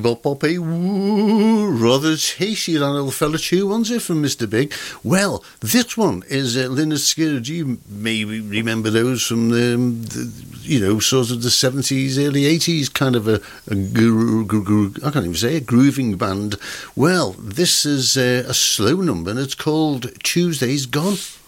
bop bop, rather tasty, that old fella too, wasn't it, from Mr. Big? Well, this one is Lynyrd Skynyrd. You may remember those from sort of the 70s, early 80s, kind of a I can't even say, a grooving band. Well, this is a slow number, and it's called Tuesday's Gone.